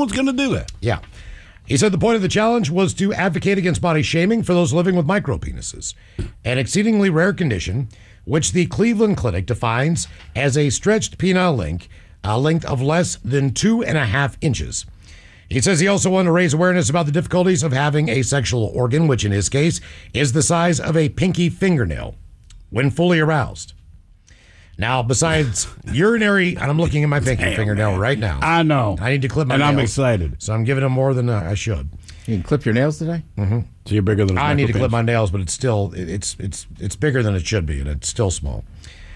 one's going to do that. Yeah. He said the point of the challenge was to advocate against body shaming for those living with micropenises, an exceedingly rare condition which the Cleveland Clinic defines as a stretched penile length of less than 2.5 inches. He says he also wanted to raise awareness about the difficulties of having a sexual organ, which in his case is the size of a pinky fingernail when fully aroused. Now, besides urinary, and I'm looking at my pinky fingernail right now. I know. I need to clip my nails. And I'm excited. So I'm giving him more than I should. You can clip your nails today? Mm-hmm. So you're bigger than I need to clip my nails, but it's still, it's bigger than it should be, and it's still small.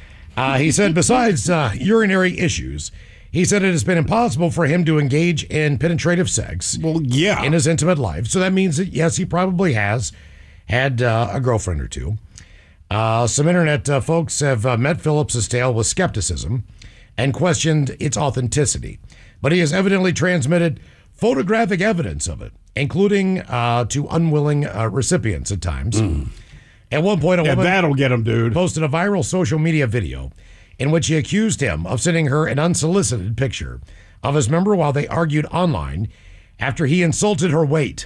He said besides urinary issues, he said it has been impossible for him to engage in penetrative sex in his intimate life. So that means that, yes, he probably has had a girlfriend or two. Some internet folks have met Phillips's tale with skepticism and questioned its authenticity. But he has evidently transmitted photographic evidence of it, including to unwilling recipients at times. At one point, a woman that'll get him, dude. Posted a viral social media video in which he accused him of sending her an unsolicited picture of his member while they argued online after he insulted her weight.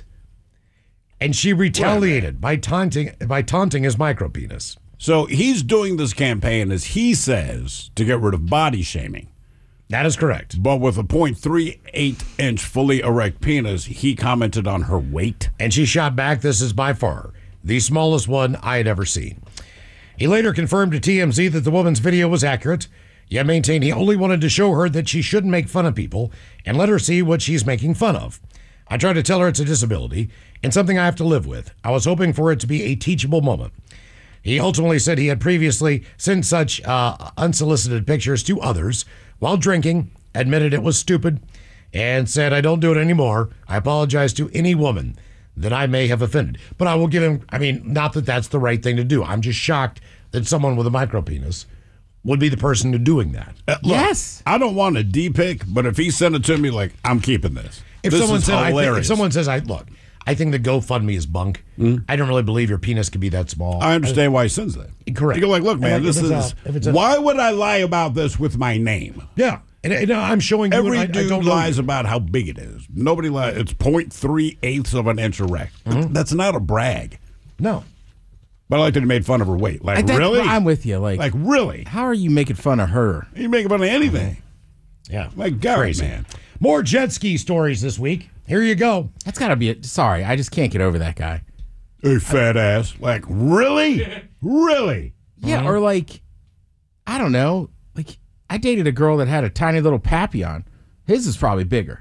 And she retaliated by taunting his micropenis. So he's doing this campaign, as he says, to get rid of body shaming. That is correct. But with a 0.38-inch fully erect penis, he commented on her weight. And she shot back, "This is by far the smallest one I had ever seen." He later confirmed to TMZ that the woman's video was accurate, yet maintained he only wanted to show her that she shouldn't make fun of people and let her see what she's making fun of. "I tried to tell her it's a disability and something I have to live with. I was hoping for it to be a teachable moment." He ultimately said he had previously sent such unsolicited pictures to others while drinking, admitted it was stupid, and said, "I don't do it anymore. I apologize to any woman that I may have offended." But I will give him, not that that's the right thing to do. I'm just shocked that someone with a micropenis would be the person doing that. Look, yes. I don't want a D-pic, but if he sent it to me, I'm keeping this. If someone says, I think the GoFundMe is bunk. I don't really believe your penis could be that small. I understand why he sends that. Correct. You go look, man, why would I lie about this with my name? Yeah. And I'm showing you. Every dude lies about how big it is. Nobody lies. It's 0.38 of an inch erect. That's not a brag. No. But I like that he made fun of her weight. Really? I'm with you. Really? How are you making fun of her? You're making fun of anything. Yeah. My God, crazy, man. More jet ski stories this week. Here you go. That's got to be it. Sorry, I just can't get over that guy. Hey, fat ass. Really? Really? Yeah, or I don't know. I dated a girl that had a tiny little Papillon. His is probably bigger.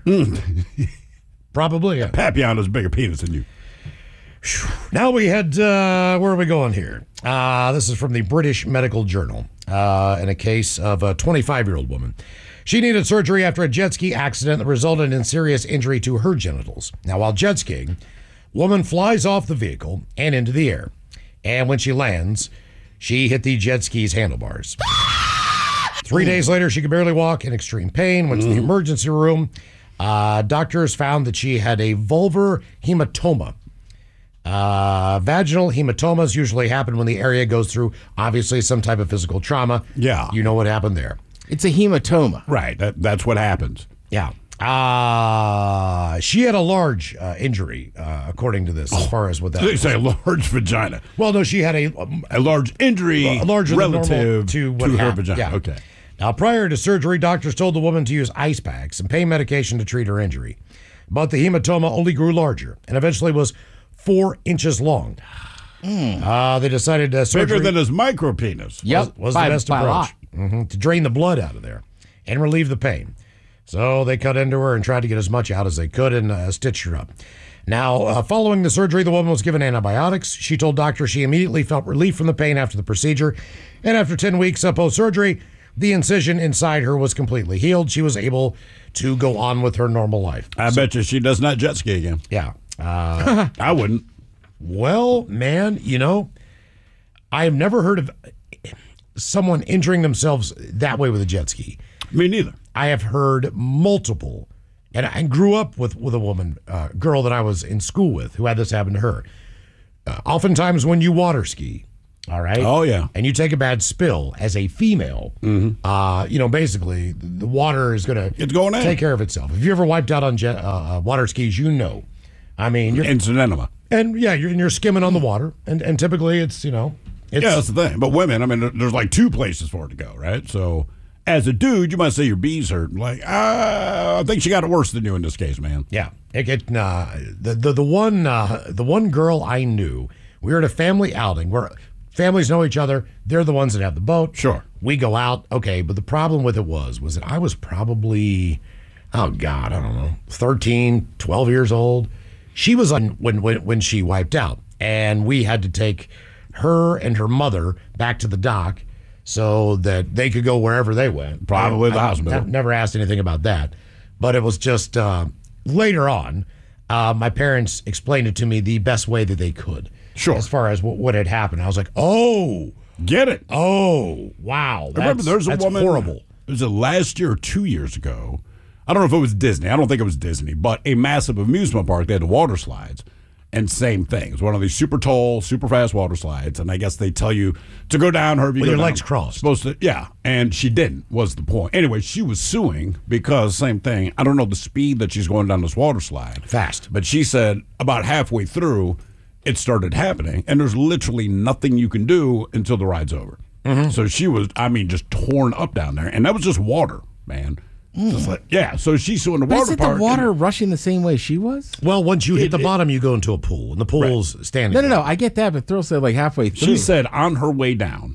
Probably, yeah. Papillon is a bigger penis than you. Now we head, where are we going here? This is from the British Medical Journal in a case of a 25-year-old woman. She needed surgery after a jet ski accident that resulted in serious injury to her genitals. Now, while jet skiing, woman flies off the vehicle and into the air. And when she lands, she hit the jet ski's handlebars. 3 days later, she could barely walk, in extreme pain, went to the emergency room. Doctors found that she had a vulvar hematoma. Vaginal hematomas usually happen when the area goes through, obviously, some type of physical trauma. Yeah. You know what happened there. It's a hematoma. Right. That's what happens. Yeah. She had a large injury, according to this, as far as what that They say a large vagina. Well, no, she had a large injury larger relative to her vagina. Yeah. Okay. Now, prior to surgery, doctors told the woman to use ice packs and pain medication to treat her injury. But the hematoma only grew larger and eventually was 4 inches long. They decided surgery... Bigger than his micropenis. Yep. Was the best approach. To drain the blood out of there and relieve the pain. So they cut into her and tried to get as much out as they could and stitched her up. Now, following the surgery, the woman was given antibiotics. She told doctors she immediately felt relief from the pain after the procedure. And after 10 weeks post-surgery, the incision inside her was completely healed. She was able to go on with her normal life. I bet you she does not jet ski again. Yeah. I wouldn't. Well, man, I have never heard of someone injuring themselves that way with a jet ski. Me neither. I have heard multiple, and I grew up with a woman, girl that I was in school with who had this happen to her. Oftentimes when you water ski, All right. Oh, yeah. And you take a bad spill as a female, basically the water is going It's going in. take care of itself. If you ever wiped out on water skis, you know. I mean, you're, Instant enema. and yeah, you're skimming on the water, and typically it's Yeah, that's the thing. But women, I mean, there's like two places for it to go, right? So as a dude, you might say your bees hurt. Like, I think she got it worse than you in this case, man. yeah. The one girl I knew, we were at a family outing where families know each other. They're the ones that have the boat. Sure. We go out. Okay. But the problem with it was that I was probably, oh God, I don't know, 13, 12 years old. She was on when she wiped out, and we had to take her and her mother back to the dock so that they could go wherever they went. Probably the hospital. Never asked anything about that. But it was just later on, my parents explained it to me the best way that they could. Sure. As far as what had happened. I was like, oh, Get it? oh, wow. I remember there's a that's woman. horrible. It was last year or 2 years ago. I don't know if it was Disney. I don't think it was Disney, but a massive amusement park. They had the water slides, and same thing. It was one of these super tall, super fast water slides, and I guess they tell you to go down her. With your legs crossed. Supposed to, yeah. And she didn't. Was the point? Anyway, she was suing because same thing. I don't know the speed that she's going down this water slide. Fast. But she said about halfway through, it started happening, and there's literally nothing you can do until the ride's over. Mm-hmm. So she was, just torn up down there, and that was just water, man. Just like, yeah, so she's suing the But water isn't park. the water rushing the same way she was? Well, once you hit the bottom, you go into a pool, and the pool's standing. No. I get that, but Thrill said like halfway through. She said on her way down,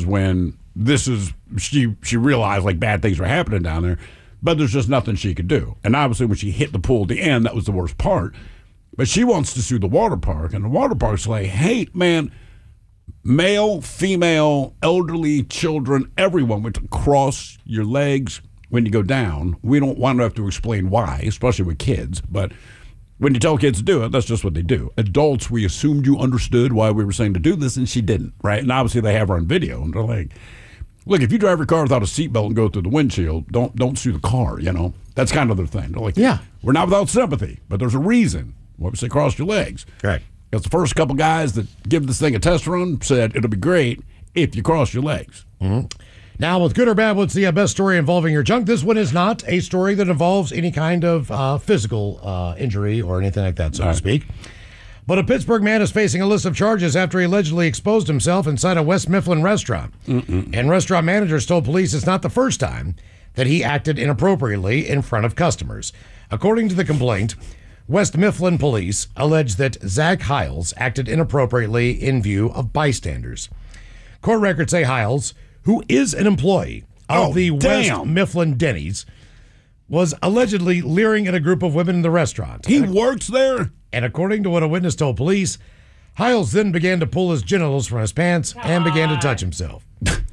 she realized like bad things were happening down there, but there's just nothing she could do. And obviously when she hit the pool at the end, that was the worst part. But she wants to sue the water park, and the water park's like, hey, man, male, female, elderly, children, everyone would cross your legs when you go down. We don't want to have to explain why, especially with kids, but when you tell kids to do it, that's just what they do. Adults, we assumed you understood why we were saying to do this, and she didn't, right? And obviously they have her on video, and they're like, look, if you drive your car without a seatbelt and go through the windshield, don't sue the car, you know? That's kind of their thing. They're like, Yeah. we're not without sympathy, but there's a reason why we say cross your legs. Correct. Because the first couple guys that give this thing a test run said it'll be great if you cross your legs. Mm-hmm. Now, with good or bad, what's the best story involving your junk? This one is not a story that involves any kind of physical injury or anything like that, so to speak. But a Pittsburgh man is facing a list of charges after he allegedly exposed himself inside a West Mifflin restaurant. And restaurant managers told police it's not the first time that he acted inappropriately in front of customers. According to the complaint, West Mifflin police allege that Zach Hiles acted inappropriately in view of bystanders. Court records say Hiles, who is an employee of the West Mifflin Denny's, was allegedly leering at a group of women in the restaurant. He works there? And according to what a witness told police, Hiles then began to pull his genitals from his pants and began to touch himself.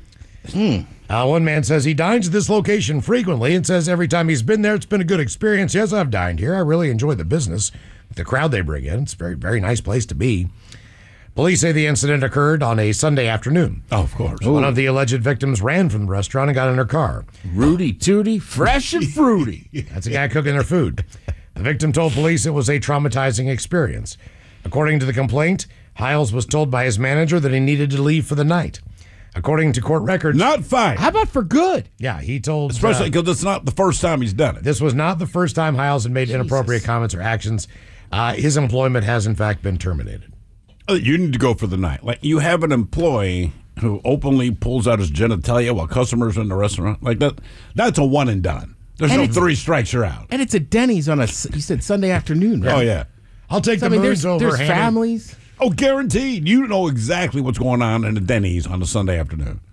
One man says he dines at this location frequently and says every time he's been there, it's been a good experience. Yes, I've dined here. I really enjoy the business, the crowd they bring in. It's a very, very nice place to be. Police say the incident occurred on a Sunday afternoon. Oh, of course. One of the alleged victims ran from the restaurant and got in her car. Rudy Tooty, fresh and fruity. That's a guy cooking their food. The victim told police it was a traumatizing experience. According to the complaint, Hiles was told by his manager that he needed to leave for the night. According to court records... Not fine. How about for good? Yeah, he told... Especially because it's not the first time he's done it. This was not the first time Hiles had made inappropriate comments or actions. His employment has, in fact, been terminated. You need to go for the night. Like, you have an employee who openly pulls out his genitalia while customers are in the restaurant. Like, that's a one and done. There's no 3 strikes, you're out. And it's a Denny's on you said Sunday afternoon, right? Oh, yeah. I'll take So, the moons there's over Handy. families. Oh, guaranteed. You know exactly what's going on in the Denny's on a Sunday afternoon.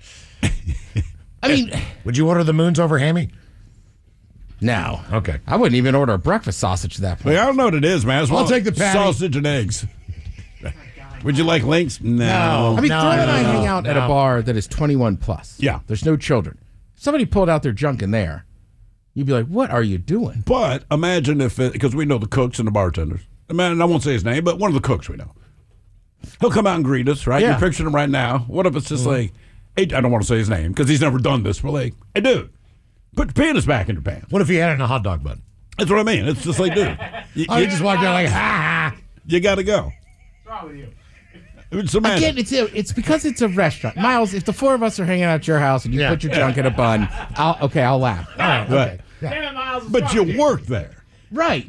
I mean, Would you order the moons over Hammy? no. Okay. I wouldn't even order a breakfast sausage at that point. Like, I don't know what it is, man. I'll take the patty. Sausage and eggs. Would you like links? No. I mean, No, Thrill and no, I no, hang out at a no. bar that is 21 plus. Yeah. There's no children. Somebody pulled out their junk in there. You'd be like, what are you doing? But imagine if because we know the cooks and the bartenders. Man, I won't say his name, but one of the cooks we know. He'll come out and greet us, right? Yeah. You're picturing him right now. What if it's just like, hey, I don't want to say his name because he's never done this, but like, hey, dude, put your penis back in your pants. What if he had it in a hot dog bun? That's what I mean. It's just like, dude, you Oh, he just walked out like, ha ha. got to go. What's wrong with you? Again, it's because it's a restaurant. Miles, if the four of us are hanging out at your house and you put your junk in a bun, I'll laugh. All right, okay. But you work there. Right.